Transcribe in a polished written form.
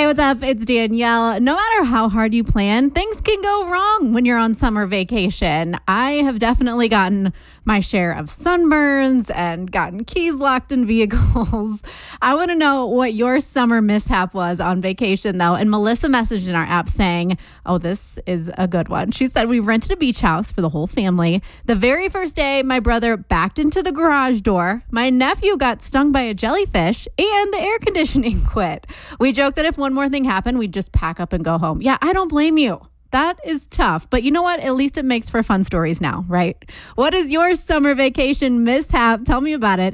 what's up? It's Danielle. No matter how hard you plan, things can go wrong when you're on summer vacation. I have definitely gotten my share of sunburns and gotten keys locked in vehicles. I want to know what your summer mishap was on vacation, though. And Melissa messaged in our app saying, oh, this is a good one. She said, we rented a beach house for the whole family. The very first day, my brother backed into the garage door. My nephew got stung by a jellyfish and the air conditioning quit. We joked that if one more thing happened, we'd just pack up and go home. Yeah, I don't blame you. That is tough. But you know what? At least it makes for fun stories now, right? What is your summer vacation mishap? Tell me about it.